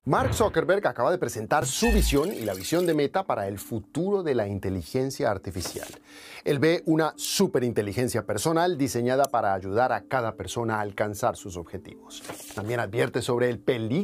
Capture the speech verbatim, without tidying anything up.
Mark Zuckerberg acaba de presentar su visión y la visión de Meta para el futuro de la inteligencia artificial. Él ve una superinteligencia personal diseñada para ayudar a cada persona a alcanzar sus objetivos. También advierte sobre el peligro